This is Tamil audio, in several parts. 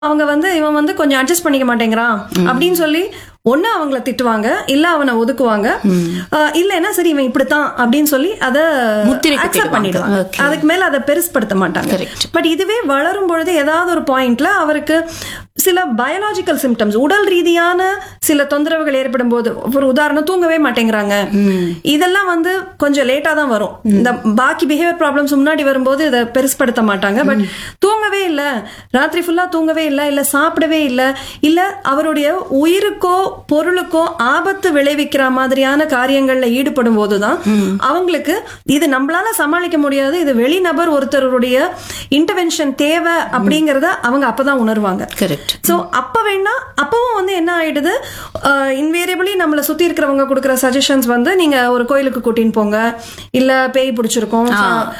அவங்க வந்து இவன் வந்து கொஞ்சம் அட்ஜஸ்ட் பண்ணிக்க மாட்டேங்கிறான் அப்படின்னு சொல்லி ஒண்ணு அவங்கள திட்டுவாங்க, இல்ல அவனை ஒதுக்குவாங்க, இல்லன்னா சரி இவன் இப்படித்தான் அப்படின்னு சொல்லி அதை அக்செப்ட் பண்ணிடுவாங்க. அதுக்கு மேல அதை பெருசுப்படுத்த மாட்டாங்க. பட் இதுவே வளரும் பொழுது ஏதாவது ஒரு பாயிண்ட்ல அவருக்கு சில பயாலஜிக்கல் சிம்டம்ஸ், உடல் ரீதியான சில தொந்தரவுகள் ஏற்படும் போது, ஒரு உதாரணம் தூங்கவே மாட்டேங்கிறாங்க, இதெல்லாம் வந்து கொஞ்சம் லேட்டா தான் வரும். இந்த பாக்கி பிஹேவியர் ப்ராப்ளம்ஸ் முன்னாடி வரும்போது இதை பெருசுப்படுத்த மாட்டாங்க. பட் தூங்கவே இல்லை, ராத்திரி ஃபுல்லா தூங்கவே இல்லை, இல்ல சாப்பிடவே இல்லை, இல்ல அவருடைய உயிருக்கோ பொருளுக்கோ ஆபத்து விளைவிக்கிற மாதிரியான காரியங்கள்ல ஈடுபடும் போதுதான் அவங்களுக்கு இது நம்மளால சமாளிக்க முடியாது, இது வெளிநபர் ஒருத்தருடைய இன்டர்வென்ஷன் தேவை அப்படிங்கறத அவங்க அப்பதான் உணர்வாங்க. சோ அப்ப வேணா அப்பவும் வந்து என்ன ஆயிடுது, இன்வேரியபிளி நம்மள சுத்தி இருக்கிறவங்க கொடுக்குற சஜஷன்ஸ் வந்து நீங்க ஒரு கோயிலுக்கு கூட்டின்னு போங்க, இல்ல பேய் பிடிச்சிருக்கும்,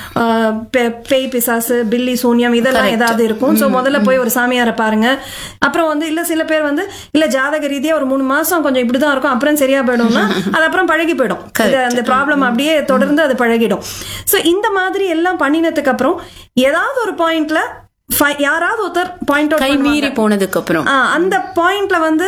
பேய் பிசாசு பில்லி சூன்யம் இதெல்லாம் ஏதாவது இருக்கும், சோ முதல்ல போய் ஒரு சாமியாரை பாருங்க. அப்புறம் வந்து இல்ல சில பேர் வந்து இல்ல ஜாதக ரீதியா ஒரு 3 மாசம் கொஞ்சம் இப்படிதான் இருக்கும், அப்புறம் சரியா போயிடும்னா அது அப்புறம் பழகி போயிடும், அந்த ப்ராப்ளம் அப்படியே தொடர்ந்து அது பழகிடும். சோ இந்த மாதிரி எல்லாம் பண்ணினதுக்கு அப்புறம் ஏதாவது ஒரு பாயிண்ட்ல யாராவது ஒருத்தர் பாயிண்ட் அவுட், கை மீறி போனதுக்கு அப்புறம் அந்த பாயிண்ட்ல வந்து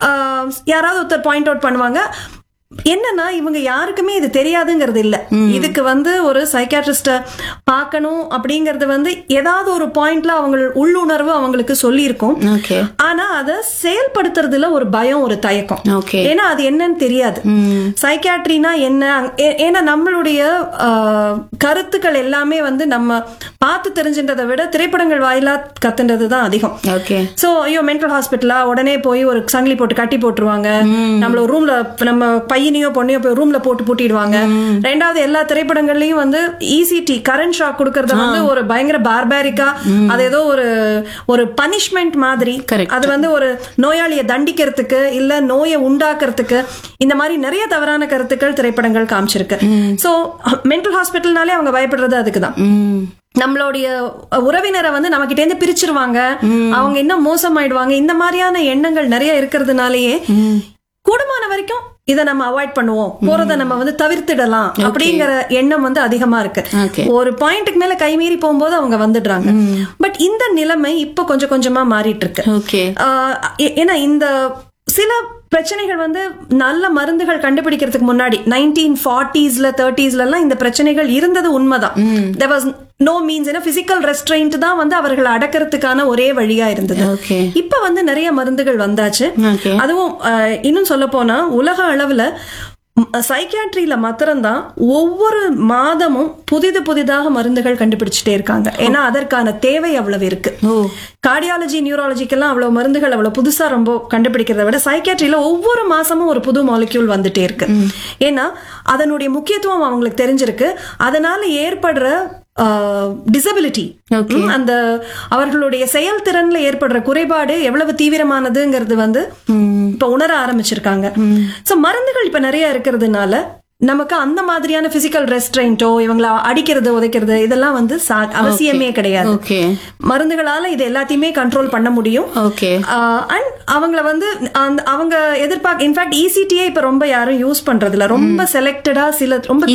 யாராவது ஒருத்தர் பாயிண்ட் அவுட் பண்ணுவாங்க. என்னன்னா இவங்க யாருக்குமே இது தெரியாதுங்கிறது இல்ல, இதுக்கு வந்து ஒரு சைக்காட்ரிஸ்ட பார்க்கணும் அப்படிங்கறது வந்து ஏதாவது ஒரு பாயிண்ட்ல அவங்க உள்ளுணர்வு அவங்களுக்கு சொல்லி இருக்கும். ஆனா அதை செயல்படுத்துறதுல ஒரு பயம், ஒரு தயக்கம். ஏன்னா அது என்னன்னு தெரியாது. சைக்காட்ரினா என்ன, ஏன்னா நம்மளுடைய கருத்துக்கள் எல்லாமே வந்து நம்ம பார்த்து தெரிஞ்சின்றதை விட திரைப்படங்கள் வாயிலா கத்துன்றதுதான் அதிகம். சோ ஐயோ மென்டல் ஹாஸ்பிட்டலா, உடனே போய் ஒரு சங்கிலி போட்டு கட்டி போட்டுருவாங்க, நம்மள ஒரு ரூம்ல நம்ம பையனையோ பொண்ணையோ போய் ரூம்ல போட்டு பூட்டிடுவாங்க. ரெண்டாவது எல்லா திரைப்படங்கள்லயும் வந்து இசிடி கரண்ட் ஷாக் கொடுக்கறத வந்து ஒரு பயங்கர பார்பாரிக்கா, அது ஏதோ ஒரு பனிஷ்மெண்ட் மாதிரி, அது வந்து ஒரு நோயாளியை தண்டிக்கிறதுக்கு இல்ல நோயை உண்டாக்குறதுக்கு, இந்த மாதிரி நிறைய தவறான கருத்துக்கள் திரைப்படங்கள் காமிச்சிருக்கு. சோ மென்டல் ஹாஸ்பிட்டல்னாலே அவங்க பயப்படுறது அதுக்குதான். நம்மளுடைய உறவினரை வந்து நம்ம கிட்ட இருந்து பிரிச்சிருவாங்க, அவங்க இன்னும் மோசமாயிடுவாங்க, இந்த மாதிரியான எண்ணங்கள் நிறைய இருக்கிறதுனாலயே கூடுமான வரைக்கும் இதை நம்ம அவாய்ட் பண்ணுவோம், போறதை நம்ம வந்து தவிர்த்திடலாம் அப்படிங்கிற எண்ணம் வந்து அதிகமா இருக்கு. ஒரு பாயிண்ட்டுக்கு மேல கைமீறி போகும்போது அவங்க வந்துடுறாங்க. பட் இந்த நிலைமை இப்ப கொஞ்சம் கொஞ்சமா மாறிட்டு இருக்கு. ஏன்னா இந்த சில பிரச்சனைகள் வந்து நல்ல மருந்துகள் கண்டுபிடிக்கிறதுக்கு முன்னாடி 1940s 30s எல்லாம் இந்த பிரச்சனைகள் இருந்தது உண்மைதான். there was no means, physical restraint தான் வந்து அவர்களை அடக்கிறதுக்கான ஒரே வழியா இருந்தது. இப்ப வந்து நிறைய மருந்துகள் வந்தாச்சு. அதுவும் இன்னும் சொல்ல போனா உலக அளவுல சைக்கியாட்ரியில மாத்திரம்தான் ஒவ்வொரு மாதமும் புதிதாக மருந்துகள் கண்டுபிடிச்சிட்டே இருக்காங்க. ஏன்னா அதற்கான தேவை அவ்வளவு இருக்கு. கார்டியாலஜி நியூராலஜிக்கெல்லாம் அவ்வளவு மருந்துகள் அவ்வளவு புதுசா ரொம்ப கண்டுபிடிக்கிறத விட சைக்கியாட்ரியில ஒவ்வொரு மாசமும் ஒரு புது மாலிக்யூல் வந்துட்டே இருக்கு. ஏன்னா அதனுடைய முக்கியத்துவம் அவங்களுக்கு தெரிஞ்சிருக்கு. அதனால ஏற்படுற டிசபிலிட்டி, அந்த அவர்களுடைய செயல்திறன்ல ஏற்படுற குறைபாடு எவ்வளவு தீவிரமானதுங்கிறது வந்து இப்ப உணர ஆரம்பிச்சிருக்காங்க. சோ மருந்துகள் இப்ப நிறைய இருக்கிறதுனால நமக்கு அந்த மாதிரியான பிசிக்கல் ரெஸ்ட்ரெயின்ட்டோ இவங்களை அடிக்கிறது உதைக்கிறது இதெல்லாம் வந்து அவசியமே கிடையாது. மருந்துகளால இது எல்லாத்தையுமே கண்ட்ரோல் பண்ண முடியும். அண்ட் அவங்கள வந்து அவங்க எதிர்பார்க்க, இன்ஃபேக்ட் இசிடியே இப்ப ரொம்ப யாரும் யூஸ் பண்றது இல்ல, ரொம்ப செலக்டடா சில ரொம்ப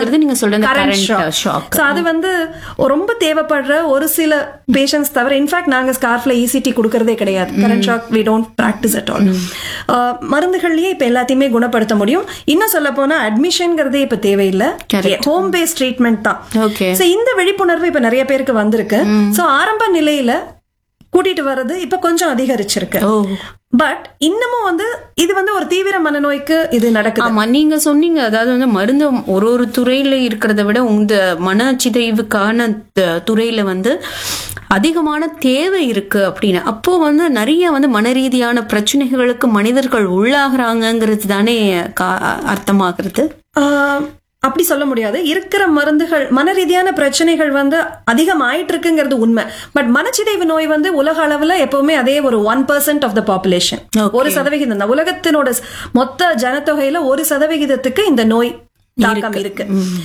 அது வந்து ரொம்ப தேவைப்படுற ஒரு சில பேஷன்ஸ் தவிர, இன்ஃபேக்ட் நாங்க ஸ்கார்ஃப்ல இசிடி கொடுக்கறதே கிடையாது. Current shock we don't practice at all. மருந்துகள்லயே இப்ப எல்லாத்தையுமே குணப்படுத்த முடியும். இன்னும் சொல்ல போனா அட்மிஷன்ங்கிறதே இப்ப தேவையில்லை, ஹோம் பேஸ்ட் ட்ரீட்மெண்ட் தான். இந்த விழிப்புணர்வு இப்ப நிறைய பேருக்கு வந்திருக்கு. சோ ஆரம்ப நிலையில கூட்டிட்டு வர்றது இப்ப கொஞ்சம் அதிகரிச்சிருக்கு. பட் இன்னமும் வந்து இது வந்து ஒரு தீவிர மனநோய்க்கு இது நடக்குது. ஆமா, நீங்க சொன்னீங்க, அதாவது வந்து மருந்து ஒரு துறையில இருக்கிறத விட இந்த மனச்சிதைவுக்கான துறையில வந்து அதிகமான தேவை இருக்கு அப்படின்னு. அப்போ வந்து நிறைய வந்து மன ரீதியான பிரச்சனைகளுக்கு மனிதர்கள் உள்ளாகிறாங்கிறது தானே அர்த்தமாகிறது. அப்படி சொல்ல முடியாது. இருக்கிற மருந்துகள் மன ரீதியான பிரச்சனைகள் வந்து அதிகம் ஆயிட்டு இருக்குங்கிறது உண்மை. பட் மனச்சிதைவு நோய் வந்து உலக அளவுல எப்பவுமே அதே ஒரு 1% ஆஃப் த பாப்புலேஷன், 1% தான். உலகத்தினோட மொத்த ஜனத்தொகையில 1% இந்த நோய் தாக்கம் இருக்கு.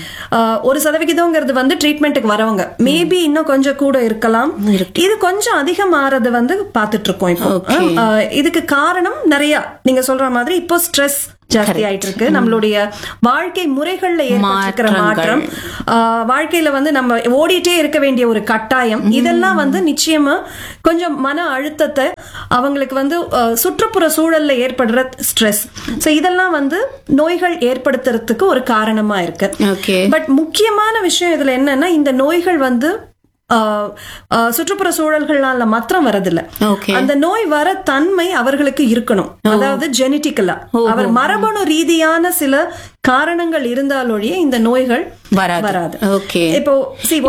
1% வந்து ட்ரீட்மெண்ட்டுக்கு வரவங்க. மேபி இன்னும் கொஞ்சம் கூட இருக்கலாம். இது கொஞ்சம் அதிகமாறது வந்து பாத்துட்டு இருக்கோம் இப்போ. இதுக்கு காரணம் நிறைய, நீங்க சொல்ற மாதிரி இப்போ ஸ்ட்ரெஸ் ஜாஸ்தி ஆயிட்டு இருக்கு. நம்மளுடைய வாழ்க்கை முறைகள்ல ஏற்பட்டிருக்கிற மாற்றம், வாழ்க்கையில வந்து நம்ம ஓடிட்டே இருக்க வேண்டிய ஒரு கட்டாயம், இதெல்லாம் வந்து நிச்சயமா கொஞ்சம் மன அழுத்தத்தை அவங்களுக்கு வந்து சுற்றுப்புற சூழல்ல ஏற்படுற ஸ்ட்ரெஸ், சோ இதெல்லாம் வந்து நோய்கள் ஏற்படுத்துறதுக்கு ஒரு காரணமா இருக்கு. பட் முக்கியமான விஷயம் இதுல என்னன்னா, இந்த நோய்கள் வந்து சுற்றுப்புற சூழல்கள்னால மாத்திரம் வரதில்ல. அந்த நோய் வர தன்மை அவர்களுக்கு இருக்கணும். அதாவது ஜெனட்டிக்கலா அவர் மரபணு ரீதியான சில காரணங்கள் இருந்தாலொழிய இந்த நோய்கள் வராது. இப்போ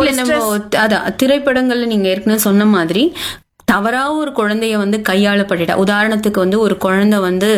திரைப்படங்கள்ல நீங்க ஏற்கனவே சொன்ன மாதிரி தவறா ஒரு குழந்தைய வந்து கையாளப்பட்டுட்டா, உதாரணத்துக்கு வந்து ஒரு குழந்தை வந்து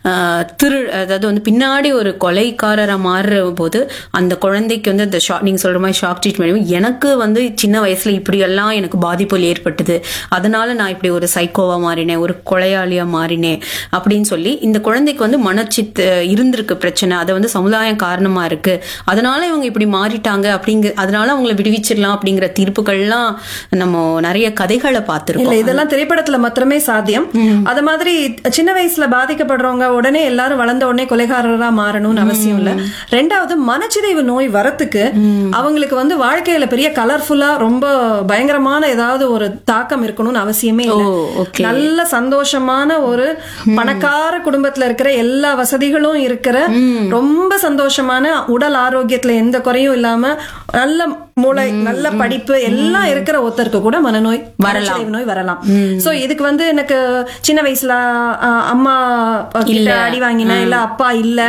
அதாவது வந்து பின்னாடி ஒரு கொலைக்காரரா மாறுற போது அந்த குழந்தைக்கு வந்து அந்த நீங்க சொல்ற மாதிரி ஷாக் ட்ரீட்மெண்ட், எனக்கு வந்து சின்ன வயசுல இப்படி எல்லாம் எனக்கு பாதிப்புகள் ஏற்பட்டது, அதனால நான் இப்படி ஒரு சைக்கோவா மாறினேன், ஒரு கொலையாளியா மாறினேன் அப்படின்னு சொல்லி இந்த குழந்தைக்கு வந்து மனச்சித்து இருந்திருக்கு பிரச்சனை, அதை வந்து சமுதாயம் காரணமா இருக்கு, அதனால இவங்க இப்படி மாறிட்டாங்க அதனால அவங்களை விடுவிச்சிடலாம் அப்படிங்கிற தீர்ப்புகள்லாம் நம்ம நிறைய கதைகளை பார்த்திருக்கோம். இதெல்லாம் திரைப்படத்துல மாத்திரமே சாத்தியம். அது மாதிரி சின்ன வயசுல பாதிக்கப்படுறவங்க உடனே எல்லாரும் வளர்ந்த உடனே கொலைகாரரா மாறணும்னு அவசியம் இல்ல. ரெண்டாவது, மனச்சிதைவு நோய் வரத்துக்கு அவங்களுக்கு வந்து வாழ்க்கையில பெரிய கலர்ஃபுல்லா ரொம்ப பயங்கரமான ஏதாவது ஒரு தாக்கம் இருக்கணும்னு அவசியமே இல்லை. நல்ல சந்தோஷமான ஒரு பணக்கார குடும்பத்துல இருக்கிற எல்லா வசதிகளும் இருக்கிற ரொம்ப சந்தோஷமான உடல் ஆரோக்கியத்துல எந்த குறையும் இல்லாம நல்ல மூளை நல்ல படிப்பு எல்லாம் இருக்கிற ஒருத்தருக்கு கூட மனநோய் வரலாம். சோ இதுக்கு வந்து எனக்கு சின்ன வயசுல அம்மா அடி வாங்கின, இல்ல அப்பா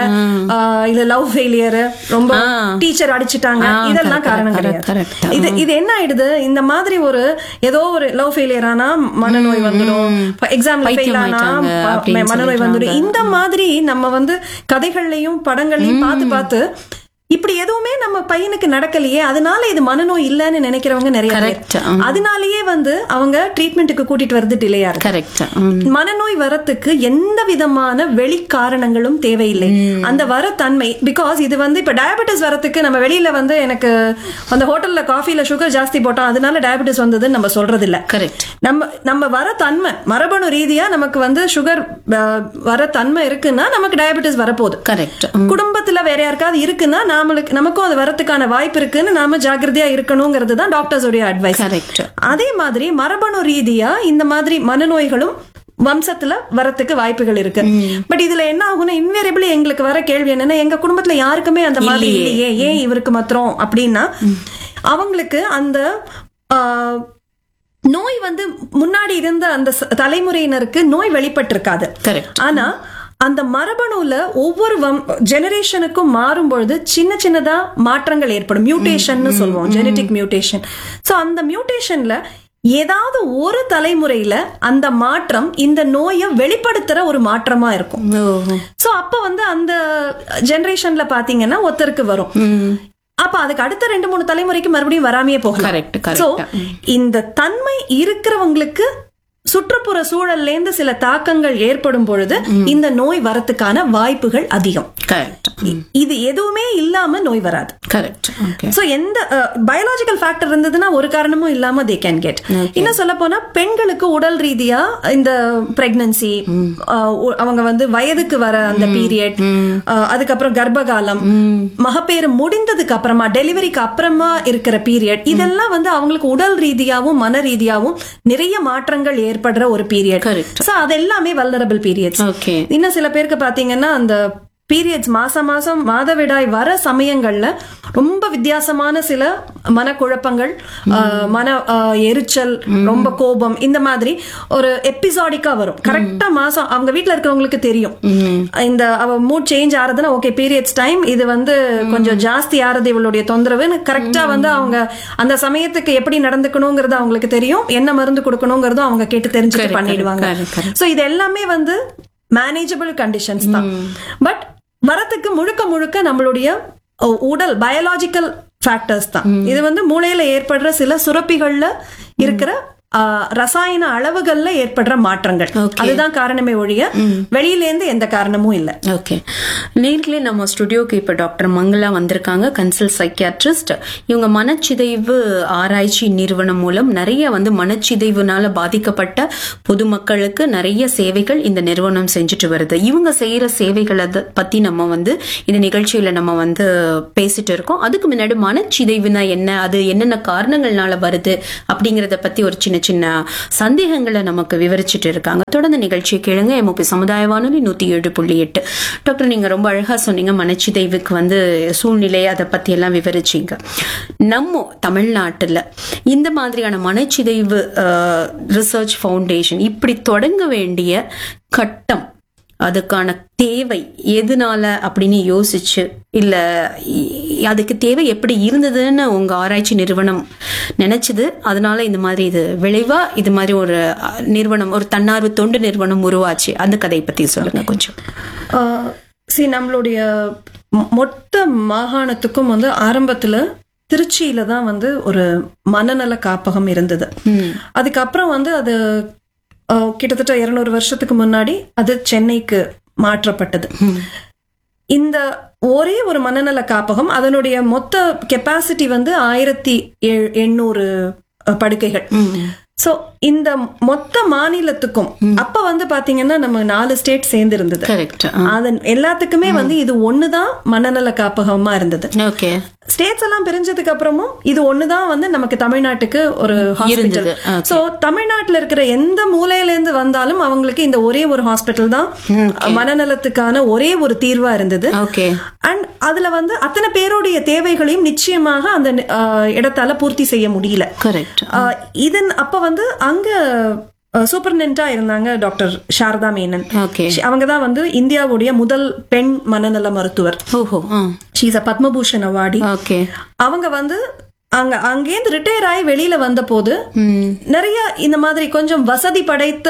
இல்ல லவ் ஃபெயிலியர், ரொம்ப டீச்சர் அடிச்சுட்டாங்க, இதெல்லாம் காரணம் கிடையாது. இது என்ன ஆயிடுது, இந்த மாதிரி ஒரு ஏதோ ஒரு லவ் ஃபெயிலியர் ஆனா மனநோய் வந்துடும், எக்ஸாம்ல ஃபெயில் ஆனா மனநோய் வந்துடும். இந்த மாதிரி நம்ம வந்து கதைகள்லயும் படங்கள்லயும் பார்த்து இப்படி எதுவுமே நம்ம பையனுக்கு நடக்கலையே, அதனால இது மனநோய் இல்லன்னு நினைக்கிறவங்க நிறைய பேர். அதனாலயே வந்து அவங்க ட்ரீட்மெண்ட்டுக்கு கூட்டிட்டு வருது டிலேயா இருக்கு. மனநோய் வரத்துக்கு எந்த விதமான வெளி காரணங்களும் தேவையில்லை. அந்த வர தன்மை, பிகாஸ் இது வந்து இப்ப டயபெட்டிஸ் வரத்துக்கு நம்ம வெளியில வந்து எனக்கு அந்த ஹோட்டல்ல காஃபில சுகர் ஜாஸ்தி போட்டோம் அதனால டயபெட்டிஸ் வந்ததுன்னு நம்ம சொல்றது இல்ல. நம்ம வர தன்மை மரபணு ரீதியா நமக்கு வந்து சுகர் வர தன்மை இருக்குன்னா நமக்கு டயபெட்டிஸ் வரப்போகுது. குடும்பத்துல வேற யாருக்காவது இருக்குன்னா நமக்கும் அது வரதுக்கான வாய்ப்பு இருக்குன்னு நாம ஜாக்கிரதையா இருக்கணுங்கிறது தான் டாக்டர்ஸோட அட்வைஸ். அதே மாதிரி மரபணு ரீதியா இந்த மாதிரி மனநோய்களும் வம்சத்துல வரத்துக்கு வாய்ப்புகள் இருக்கு. பட் இதுல என்ன ஆகும்னா, இன்வேரியபிளி எங்களுக்கு வர கேள்வி என்னன்னா, எங்க குடும்பத்துல யாருக்குமே அந்த மாதிரி இல்லையே, ஏன் இவருக்கு மாத்திரம் அப்படின்னா, அவங்களுக்கு அந்த நோய் வந்து முன்னாடி இருந்த அந்த தலைமுறையினருக்கு நோய் வெளிப்பட்டு இருக்காது. ஆனா அந்த மரபணுல ஒவ்வொரு ஜெனரேஷனுக்கும் மாறும்பொழுது சின்ன சின்னதா மாற்றங்கள் ஏற்படும். மியூட்டேஷன் சொல்லுவோம், ஜெனடிக் மியூட்டேஷன். சோ அந்த மியூட்டேஷன்ல ஏதாவது ஒரு தலைமுறையில அந்த மாற்றம் இந்த நோயை வெளிப்படுத்துற ஒரு மாற்றமா இருக்கும். சோ அப்ப வந்து அந்த ஜெனரேஷன்ல பாத்தீங்கன்னா ஒருத்தருக்கு வரும், அப்ப அதுக்கு அடுத்த 2-3 தலைமுறைக்கு மறுபடியும் வராமையே போகும். சோ இந்த தன்மை இருக்கிறவங்களுக்கு சுற்றுப்புற சூழல்ல இருந்து சில தாக்கங்கள் ஏற்படும் பொழுது இந்த நோய் வரத்துக்கான வாய்ப்புகள் அதிகம். இது எதுவுமே இல்லாம நோய் வராது. சோ எந்த பயாலஜிக்கல் ஃபேக்டர் இருந்ததுன்னா ஒரு காரணமும் இல்லாம they can get. இன்னும் சொல்ல போனா பெண்களுக்கு உடல் ரீதியா இந்த பிரெக்னன்சி, அவங்க வந்து வயதுக்கு வர அந்த பீரியட், அதுக்கப்புறம் கர்ப்பகாலம், மகப்பேறு முடிந்ததுக்கு அப்புறமா டெலிவரிக்கு அப்புறமா இருக்கிற பீரியட், இதெல்லாம் வந்து அவங்களுக்கு உடல் ரீதியாவும் மன ரீதியாவும் நிறைய மாற்றங்கள் ஏற்படுற ஒரு பீரியட். சோ அது எல்லாமே வல்னரபிள் பீரியட்ஸ். இன்னும் சில பேருக்கு பாத்தீங்கன்னா அந்த பீரியட்ஸ் மாசம் மாதவிடாய் வர சமயங்கள்ல ரொம்ப வித்தியாசமான சில மனக்குழப்பங்கள், மன எரிச்சல், ரொம்ப கோபம், இந்த மாதிரி ஒரு எபிசோடிக்கா வரும். கரெக்டா மாசம் அவங்க வீட்டுல இருக்கிறவங்களுக்கு தெரியும் இந்த mood change ஆறதுன்னா okay periods time, இது வந்து கொஞ்சம் ஜாஸ்தி ஆறது இவளுடைய தொந்தரவுன்னு கரெக்டா வந்து அவங்க அந்த சமயத்துக்கு எப்படி நடந்துக்கணுங்கிறது அவங்களுக்கு தெரியும், என்ன மருந்து கொடுக்கணுங்கிறதும் அவங்க கேட்டு தெரிஞ்சுட்டு பண்ணிடுவாங்க. சோ இது எல்லாமே வந்து மேனேஜபிள் கண்டிஷன்ஸ் தான். பட் வரத்துக்கு முழுக்க நம்மளுடைய உடல் பயாலஜிக்கல் ஃபேக்டர்ஸ் தான். இது வந்து மூளையில ஏற்படுற சில சுரப்பிகள்ல இருக்கிற ரசாயன அளவுகள்ல ஏற்படுற மாற்றங்கள், அதுதான் காரணமே ஒழிய வெளியில இருந்து எந்த காரணமும் இல்ல. ஓகே, நேர்களே நம்ம ஸ்டுடியோக்கு இப்ப டாக்டர் மங்களா வந்திருக்காங்க, கன்சல்ட் சைக்கியாட்ரிஸ்ட். இவங்க மனச்சிதைவு ஆராய்ச்சி நிறுவனம் மூலம் நிறைய மனச்சிதைவுனால பாதிக்கப்பட்ட பொதுமக்களுக்கு நிறைய சேவைகள் இந்த நிறுவனம் செஞ்சுட்டு வருது. இவங்க செய்யற சேவைகளை பத்தி நம்ம இந்த நிகழ்ச்சியில நம்ம பேசிட்டு இருக்கோம். அதுக்கு முன்னாடி மனச்சிதைவுனா என்ன, அது என்னென்ன காரணங்கள்னால வருது அப்படிங்கறத பத்தி ஒரு சின்ன சின்ன சந்தேகங்களை நமக்கு விவரிச்சுட்டு இருக்காங்க. தொடர்ந்து நிகழ்ச்சியை கேளுங்க. எம்ஓபி சமுதாய வானொலி 107.8. டாக்டர், நீங்க ரொம்ப அழகா சொன்னீங்க, மனச்சிதைவுக்கு சூழ்நிலை அதை பத்தி எல்லாம் விவரிச்சீங்க. நம்ம தமிழ்நாட்டுல இந்த மாதிரியான மனச்சிதைவு ரிசர்ச் ஃபவுண்டேஷன் இப்படி தொடங்க வேண்டிய கட்டம், அதுக்கான தேவை எதனால அப்படின்னு யோசிச்சு, இல்ல அதுக்கு தேவை எப்படி இருந்ததுன்னு உங்க ஆராய்ச்சி நிறுவனம் நினைச்சது, அதனால இந்த மாதிரி இது விளைவா இது மாதிரி ஒரு நிறுவனம், ஒரு தன்னார்வ தொண்டு நிறுவனம் உருவாச்சு, அந்த கதையை பத்தி சொல்லுங்க கொஞ்சம். நம்மளுடைய மொத்த மாகாணத்துக்கும் ஆரம்பத்துல திருச்சியில தான் ஒரு மனநல காப்பகம் இருந்தது. அதுக்கப்புறம் அது கிட்டத்தட்ட 200 வருஷத்துக்கு முன்னாடி அது சென்னைக்கு மாற்றப்பட்டது. இந்த ஒரே ஒரு மனநல காப்பகம், அதனுடைய மொத்த கெப்பாசிட்டி 1800 படுக்கைகள். சோ இந்த மொத்த மாநிலத்துக்கும் அப்ப பாத்தீங்கன்னா நம்ம 4 ஸ்டேட் சேர்ந்து இருந்தது. அதன் எல்லாத்துக்குமே இது ஒண்ணுதான் மனநல காப்பகமா இருந்தது. ஸ்டேட்ஸ் எல்லாம் பிரிஞ்சதுக்கு அப்புறமும் இது ஒண்ணுதான் நமக்கு தமிழ்நாட்டுக்கு ஒரு ஹாஸ்பிட்டல். சோ தமிழ்நாட்டுல இருக்கிற எந்த மூலையில இருந்து வந்தாலும் அவங்களுக்கு இந்த ஒரே ஒரு ஹாஸ்பிட்டல் தான் மனநலத்துக்கான ஒரே ஒரு தீர்வா இருந்தது. அண்ட் அதுல அத்தனை பேருடைய தேவைகளையும் நிச்சயமாக அந்த இடத்தால பூர்த்தி செய்ய முடியல. இதன் அப்ப அங்க சூப்பர்டென்டா இருந்தாங்க டாக்டர் சாரதா மேனன். அவங்கதான் இந்தியாவுடைய முதல் பெண் மனநல மருத்துவர். She's a Padma Bhushan awardee. அவங்க அங்கேருந்து ரிட்டையர் ஆகி வெளியில வந்த போது நிறைய இந்த மாதிரி கொஞ்சம் வசதி படைத்த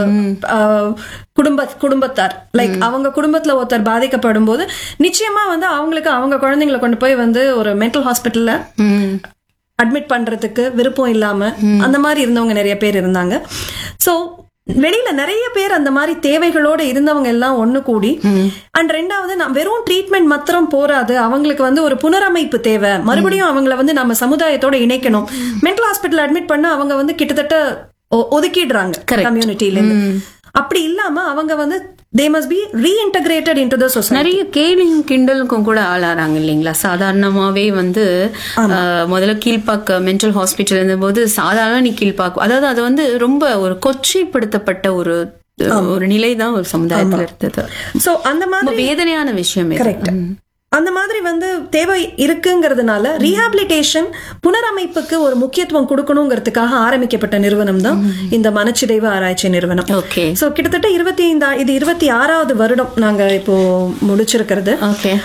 குடும்பத்தார், லைக் அவங்க குடும்பத்துல ஒருத்தர் பாதிக்கப்படும் போது நிச்சயமா அவங்களுக்கு அவங்க குழந்தைங்களை கொண்டு போய் ஒரு மென்டல் ஹாஸ்பிட்டல்ல அட்மிட் பண்றதுக்கு விருப்பம் இல்லாம அந்த மாதிரி இருந்தவங்க நிறைய பேர் இருந்தாங்க. சோ வெளியில நிறைய பேர் அந்த மாதிரி தேவைகளோட இருந்தவங்க எல்லாம் ஒண்ணு கூடி, அண்ட் ரெண்டாவது வெறும் ட்ரீட்மெண்ட் மாத்திரம் போராது, அவங்களுக்கு ஒரு புனரமைப்பு தேவை, மறுபடியும் அவங்கள நம்ம சமுதாயத்தோட இணைக்கணும். மென்டல் ஹாஸ்பிட்டல் அட்மிட் பண்ண அவங்க கிட்டத்தட்ட ஒதுக்கிடுறாங்க கம்யூனிட்டில இருந்து. அப்படி இல்லாம அவங்க they must be reintegrated into the society. நிறைய கேலிங் கிண்டலுக்கும் கூட ஆளாறாங்க இல்லைங்களா? சாதாரணமாவே முதல்ல கீழ்பாக்க மென்டல் ஹாஸ்பிட்டல் இருந்தபோது சாதாரண நீ கீழ்பாக்கு, அதாவது அது ரொம்ப ஒரு கொச்சைப்படுத்தப்பட்ட ஒரு நிலைதான் ஒரு சமுதாயத்துல இருந்தது. சோ அந்த மாதிரி வேதனையான விஷயம். அந்த மாதிரி தேவை இருக்குங்கிறதுனால ரீஹாபிலிட்டேஷன், புனரமைப்புக்கு ஒரு முக்கியத்துவம் கொடுக்கணுங்கிறதுக்காக ஆரம்பிக்கப்பட்ட நிறுவனம் தான் இந்த மனச்சிதைவு ஆராய்ச்சி நிறுவனம். சோ கிட்டத்தட்ட 26வது வருடம் நாங்க இப்போ முடிச்சிருக்கிறது.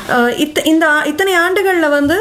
இத்தனை ஆண்டுகள்ல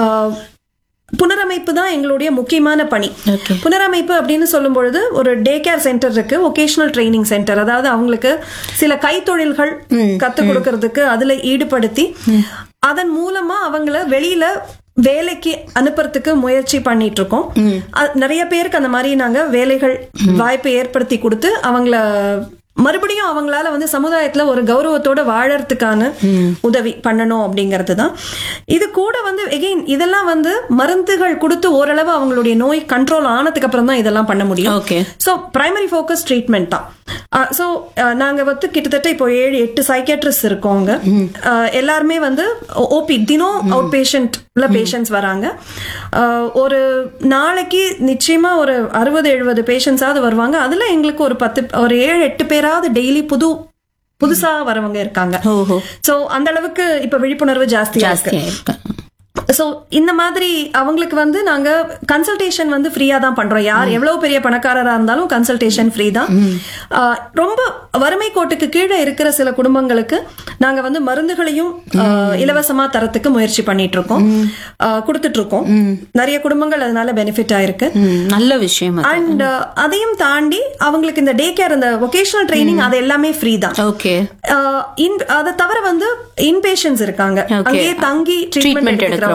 புனரமைப்பு தான் எங்களுடைய முக்கியமான பணி. புனரமைப்பு அப்படின்னு சொல்லும் பொழுது ஒரு டே கேர் சென்டர் இருக்கு, வொகேஷனல் ட்ரைனிங் சென்டர், அதாவது அவங்களுக்கு சில கைத்தொழில்கள் கத்து கொடுக்கறதுக்கு அதுல ஈடுபடுத்தி அதன் மூலமா அவங்கள வெளியில வேலைக்கு அனுப்புறதுக்கு முயற்சி பண்ணிட்டு இருக்கோம். நிறைய பேருக்கு அந்த மாதிரி நாங்க வேலைகள் வாய்ப்பை ஏற்படுத்தி கொடுத்து அவங்கள மறுபடியும் அவங்களால சமுதாயத்துல ஒரு கௌரவத்தோட வாழறதுக்கான உதவி பண்ணணும் அப்படிங்கிறது தான். இது கூட எகெயின் இதெல்லாம் மருந்துகள் கொடுத்து ஓரளவு அவங்களுடைய நோய் கண்ட்ரோல் ஆனதுக்கு அப்புறம் தான் இதெல்லாம் பண்ண முடியும். சோ பிரைமரி ஃபோக்கஸ் ட்ரீட்மெண்ட் தான். சோ நாங்க கிட்டத்தட்ட இப்போ 7-8 சைக்கியாட்ரிஸ்ட் இருக்கோங்க. எல்லாருமே ஓபி தினம் அவுட் பேஷண்ட்ல பேஷண்ட்ஸ் வராங்க. ஒரு நாளைக்கு நிச்சயமா ஒரு 60-70 பேஷண்ட்ஸாவது வருவாங்க. அதுல எங்களுக்கு ஒரு 7-8 பேராவது டெய்லி புதுசா வரவங்க இருக்காங்க. சோ அந்த அளவுக்கு இப்ப விழிப்புணர்வு ஜாஸ்தியா இருக்கு. சோ இந்த மாதிரி அவங்களுக்கு நாங்க கன்சல்டேஷன் ஃப்ரீயா தான் பண்றோம். யார் எவ்வளவு பெரிய பணக்காரரா இருந்தாலும் கன்சல்டேஷன் ஃப்ரீ தான். ரொம்ப வறுமை கோட்டுக்கு கீழே இருக்கிற சில குடும்பங்களுக்கு நாங்க மருந்துகளையும் இலவசமா தரத்துக்கு முயற்சி பண்ணிட்டு இருக்கோம், கொடுத்துட்டு இருக்கோம். நிறைய குடும்பங்கள் அதனால பெனிஃபிட் ஆயிருக்கு. நல்ல விஷயம். அண்ட் அதையும் தாண்டி அவங்களுக்கு இந்த டே கேர், இந்த வொகேஷனல் ட்ரைனிங், அது எல்லாமே ஃப்ரீ தான். அதை தவிர இன்பேஷன்ஸ் இருக்காங்க, அங்கேயே தங்கி ட்ரீட்மெண்ட் எடுக்கிறவங்க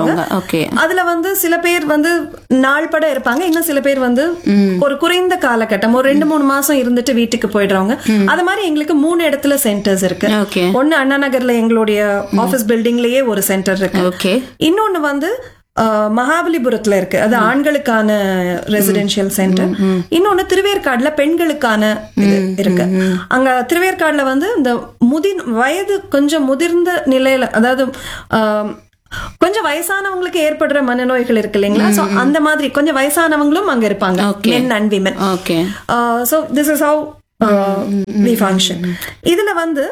போயிடுவாங்க. ஓகே. அதுல வந்து சில பேர் வந்து நாள் பட இருப்பாங்க, இன்னும் சில பேர் வந்து ஒரு குறைந்த காலகட்டம் ஒரு 2-3 மாசம் இருந்துட்டு வீட்டுக்கு போயிடுறாங்க. அது மாதிரி எங்களுக்கு 3 இடத்துல சென்டர்ஸ் இருக்கு. ஓகே. ஒன்னு அண்ணா நகர்ல எங்களுடைய ஆபீஸ் பில்டிங்லயே ஒரு சென்டர் இருக்கு. ஓகே. இன்னொன்னு வந்து மகாபலிபுரத்துல இருக்கு, அது ஆண்களுக்கான ரெசிடென்ஷியல் சென்டர். இன்னொன்னு திருவேற்காடுல பெண்களுக்கான இருக்கு. அங்க திருவேற்காடுல வந்து இந்த வயது கொஞ்சம் முதிர்ந்த நிலையில, அதாவது கொஞ்சம் வயசானவங்களுக்கு ஏற்படுற மனநோய்கள் இருக்கு இல்லைங்களா, சோ அந்த மாதிரி கொஞ்சம் வயசானவங்களும் அங்க இருப்பாங்க, men and women. Okay. So this is how we function. இதுல வந்து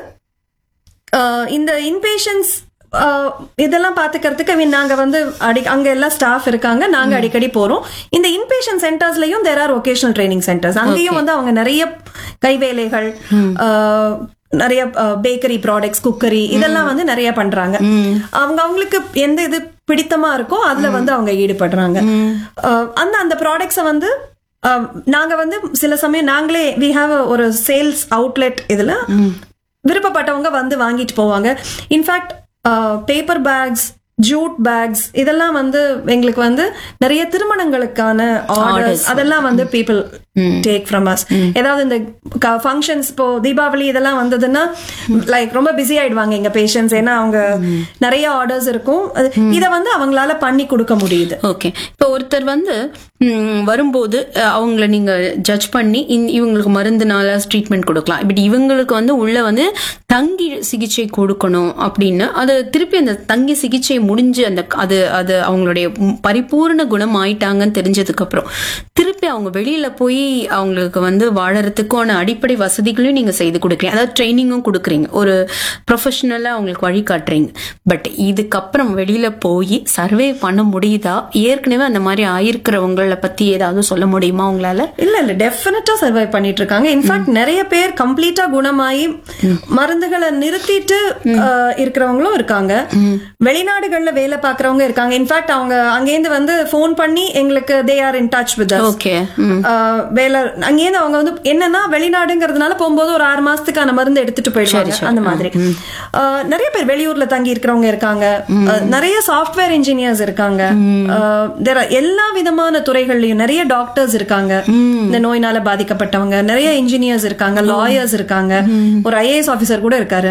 இந்த இன்பேஷன்ஸ் இதெல்லாம் பாத்துக்கிறதுக்கு நாங்க வந்து அங்க எல்லாம் ஸ்டாஃப் இருக்காங்க, நாங்க அடிக்கடி போறோம். இந்த இன்பேஷன் சென்டர்ஸ்லயும் there are vocational training centers. அங்கேயும் வந்து அவங்க நிறைய கைவேலைகள், நிறைய பேக்கரி ப்ராடக்ட்ஸ், குக்கரி இதெல்லாம் வந்து நிறைய பண்றாங்க. அவங்களுக்கு எந்த இது பிடித்தமா இருக்கோ அதுல வந்து அவங்க ஈடுபடுறாங்க. அந்த ப்ராடக்ட்ஸை வந்து நாங்க வந்து சில சமயம் நாங்களே we have ஒரு சேல்ஸ் அவுட்லெட், இதுல விருப்பப்பட்டவங்க வந்து வாங்கிட்டு போவாங்க. In fact paper packs, Jude packs இதெல்லாம் வந்து எங்களுக்கு வந்து நிறைய திருமணங்களுக்கான ஆர்டர்ஸ் அதெல்லாம் வந்து பீப்புள் டேக் ஃப்ரம் அஸ். ஏதாவது இந்த ஃபங்க்ஷன்ஸ், இப்போ தீபாவளி இதெல்லாம் வந்ததுன்னா லைக் ரொம்ப பிஸி ஆயிடுவாங்க எங்க பேஷண்ட்ஸ், ஏன்னா அவங்க நிறைய ஆர்டர்ஸ் இருக்கும், இதை வந்து அவங்களால பண்ணி கொடுக்க முடியுது. ஓகே. இப்போ ஒருத்தர் வந்து வரும்போது அவங்கள நீங்க ஜட்ஜ் பண்ணி இவங்களுக்கு மருந்துனால ட்ரீட்மெண்ட் கொடுக்கலாம், பட் இவங்களுக்கு வந்து உள்ள வந்து தங்கி சிகிச்சை கொடுக்கணும் அப்படின்னு, அது திருப்பி அந்த தங்கி சிகிச்சை முடிஞ்சு அது அவங்களுடைய பரிபூர்ண குணம் ஆயிட்டாங்கன்னு தெரிஞ்சதுக்கு அப்புறம் திருப்பி அவங்க வெளியில போய் அவங்களுக்கு வந்து வாழறதுக்கான அடிப்படை வசதிகளையும் நீங்க செய்து கொடுக்குறீங்க, அதாவது ட்ரைனிங்கும் கொடுக்குறீங்க, ஒரு ப்ரொஃபஷனலா அவங்களுக்கு வழி காட்டுறீங்க. பட் இதுக்கப்புறம் வெளியில போய் சர்வே பண்ண முடியுதா? ஏற்கனவே அந்த மாதிரி ஆயிருக்கிறவங்கள பத்தி ஏதாவது சொல்ல முடியுமா உங்களால? இல்ல டெஃபினட்டா சர்வை பண்ணிட்டு இருக்காங்க. இன்ஃபேக்ட் நிறைய பேர் கம்ப்ளீட்டா குணமாயி மருந்துகளை நிறுத்திட்டு இருக்கிறவங்களும் இருக்காங்க. வெளிநாடுகள்ல வேலை பாக்குறவங்க இருக்காங்க. இன்ஃபேக்ட் அவங்க அங்கேருந்து வந்து போன் பண்ணி எங்களுக்கு they are in touch with us. Okay. வேலை அங்கேருந்து அவங்க வந்து என்னன்னா வெளிநாடுங்கிறதுனால போகும்போது ஒரு 6 மாசத்துக்கான மருந்து எடுத்துட்டு போயிடுவாங்க. அந்த மாதிரி நிறைய பேர் வெளியூர்ல தங்கி இருக்கிறவங்க இருக்காங்க. நிறைய சாஃப்ட்வேர் இன்ஜினியர்ஸ் இருக்காங்க. எல்லா விதமான துறைகள்லயும் நிறைய டாக்டர்ஸ் இருக்காங்க, இந்த நோயினால பாதிக்கப்பட்டவங்க. நிறைய இன்ஜினியர்ஸ் இருக்காங்க, லாயர்ஸ் இருக்காங்க, ஒரு IAS ஆபீசர் கூட இருக்காரு.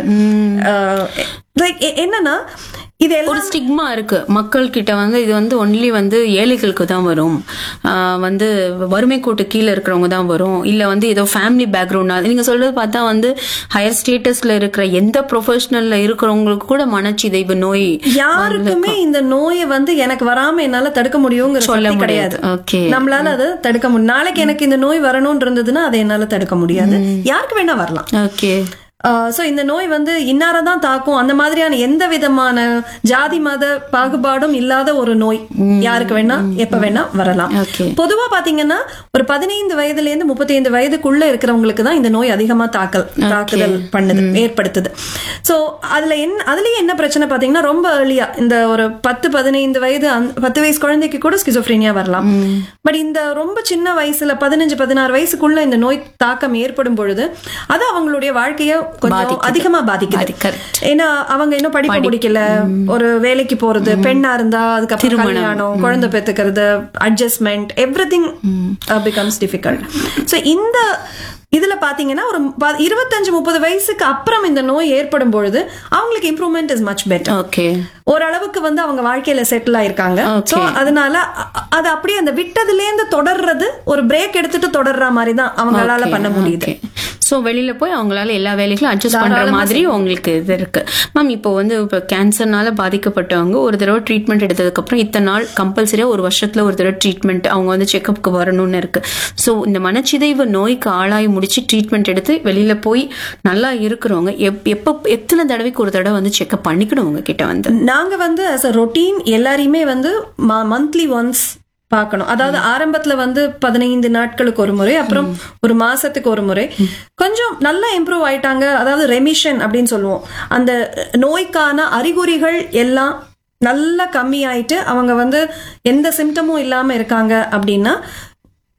என்னன்னா இது ஒரு ஸ்டிக்மா இருக்கு மக்கள் கிட்ட வந்து, இது வந்து ஒன்லி வந்து ஏழைகளுக்கு தான் வரும், வந்து வறுமை கோட்டு கீழே இருக்கிறவங்க தான் வரும், இல்ல வந்து ஏதோ ஃபேமிலி பேக்ரவுண்ட். நீங்க சொல்றது பார்த்தா வந்து ஹையர் ஸ்டேட்டஸ்ல இருக்கிற எந்த ப்ரொஃபஷனல்ல இருக்கிறவங்களுக்கு கூட மனச்சிதைவு நோய், யாருக்குமே இந்த நோயை வந்து எனக்கு வராம என்னால தடுக்க முடியுங்கிற சொல்ல கிடையாது. நம்மளால அதை தடுக்க முடியும். நாளைக்கு எனக்கு இந்த நோய் வரணும்னு இருந்ததுன்னா அதை என்னால தடுக்க முடியாது, யாருக்கு வேணா வரலாம். ஓகே. சோ இந்த நோய் வந்து இன்னாரதான் தாக்கும், அந்த மாதிரியான எந்த விதமான ஜாதி மத பாகுபாடும் இல்லாத ஒரு நோய், யாருக்கு வேணா எப்ப வேணா வரலாம். பொதுவா பாத்தீங்கன்னா ஒரு 15 வயதுல இருந்து 35 வயதுக்குள்ள இருக்கிறவங்களுக்கு தான் இந்த நோய் அதிகமா தாக்குதல் பண்ணுது, ஏற்படுத்துது. சோ அதுலயே என்ன பிரச்சனை பாத்தீங்கன்னா, ரொம்ப ஏர்லியா இந்த ஒரு 10-15 வயது 10 வயசு குழந்தைக்கு கூட ஸ்கிசோஃப்ரீனியா வரலாம். பட் இந்த ரொம்ப சின்ன வயசுல 15-16 வயசுக்குள்ள இந்த நோய் தாக்கம் ஏற்படும் பொழுது அது அவங்களுடைய வாழ்க்கைய கொஞ்சம் அதிகமா பாதிக்குது. ஏன்னா அவங்க இன்னும் படிப்பு முடிக்கல, ஒரு வேலைக்கு போறது, பெண்ணா இருந்தா அதுக்கப்புறம் கல்யாணம், குழந்தை பெத்துக்கிறது, adjustment, everything becomes difficult. So இந்த இதுல பாத்தீங்கன்னா ஒரு 25-30 வயசுக்கு அப்புறம் இந்த நோய் ஏற்படும் பொழுது அவங்களுக்கு improvement is much better. Okay. ஓரளவுக்கு வந்து அவங்க வாழ்க்கையில செட்டில் ஆயிருக்காங்க. சோ அதனால அது அப்படியே அந்த விட்டதுல இருந்து தொடர்றது, ஒரு பிரேக் எடுத்துட்டு தொடர்ற மாதிரி தான் அவங்களால பண்ண முடியுது. சோ வெளியில போய் அவங்களால எல்லா வேலைகளும் அட்ஜஸ்ட் பண்ற மாதிரி உங்களுக்கு இது இருக்கு. மேம் இப்போ வந்து இப்போ கேன்சர்னால பாதிக்கப்பட்டவங்க ஒரு தடவை ட்ரீட்மெண்ட் எடுத்ததுக்கு அப்புறம் இத்தனை நாள் கம்பல்சரியா ஒரு வருஷத்துல ஒரு தடவை ட்ரீட்மெண்ட் அவங்க வந்து செக்அப்க்கு வரணும்னு இருக்கு. சோ இந்த மனச்சிதைவு நோய்க்கு ஆளாய் முடிச்சு ட்ரீட்மெண்ட் எடுத்து வெளியில போய் நல்லா இருக்கிறவங்க எத்தனை தடவைக்கு ஒரு தடவை வந்து செக்அப் பண்ணிக்கணும் உங்க கிட்ட வந்து? நாங்க வந்து as a routine எல்லாரையுமே வந்து மந்த்லி ஒன்ஸ் பார்க்கணும். அதாவது ஆரம்பத்துல வந்து 15 நாட்களுக்கு ஒரு முறை, அப்புறம் ஒரு மாசத்துக்கு ஒரு முறை. கொஞ்சம் நல்லா இம்ப்ரூவ் ஆயிட்டாங்க, அதாவது ரெமிஷன் அப்படின்னு சொல்லுவோம், அந்த நோய்க்கான அறிகுறிகள் எல்லாம் நல்லா கம்மி ஆயிட்டு அவங்க வந்து எந்த சிம்டமும் இல்லாம இருக்காங்க அப்படின்னா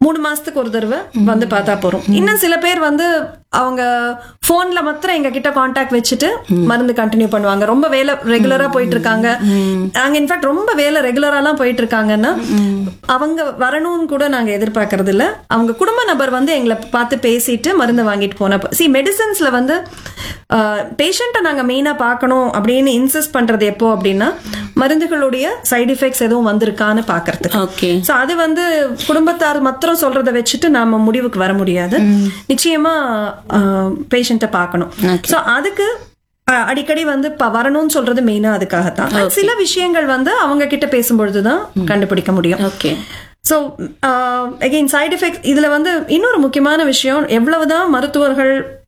3 மாசத்துக்கு ஒரு தடவை வந்து பார்த்தா போறோம். இன்னும் சில பேர் வந்து அவங்க போன்ல மாத்திரம் எங்க கிட்ட கான்டாக்ட் வச்சுட்டு மருந்து கண்டினியூ பண்ணுவாங்க. ரொம்ப வேலை ரெகுலரா போயிட்டு இருக்காங்க, நாங்க இன்ஃபேக்ட் ரொம்ப வேலை ரெகுலராலாம் போயிட்டு இருக்காங்கன்னா அவங்க வரணும்னு கூட நாங்க எதிர்பார்க்கறது இல்ல. அவங்க குடும்ப நபர் வந்து எங்களை பார்த்து பேசிட்டு மருந்து வாங்கிட்டு போனப்ப மெடிசன்ஸ்ல வந்து பேஷண்ட்டை நாங்க மெயினா பார்க்கணும் அப்படின்னு இன்சிஸ்ட் பண்றது எப்போ அப்படின்னா மருந்துகளுடைய சைடு எஃபெக்ட்ஸ் எதுவும் வந்திருக்கான்னு பாக்குறதுக்கு. ஓகே. சோ அது வந்து குடும்பத்தார் மாத்திரம் சொல்றதை வச்சுட்டு நாம முடிவுக்கு வர முடியாது. நிச்சயமா பேஷண்ட்டை பார்க்கணும். சோ அதுக்கு அடிக்கடி வந்து வரணும்னு சொல்றது மெயினா அதுக்காகத்தான். சில விஷயங்கள் வந்து அவங்க கிட்ட பேசும்பொழுதுதான் கண்டுபிடிக்க முடியும். Okay. So again side effect இதுல வந்து இன்னொரு முக்கியமான விஷயம், எவ்வளவுதான் மருத்துவர்கள்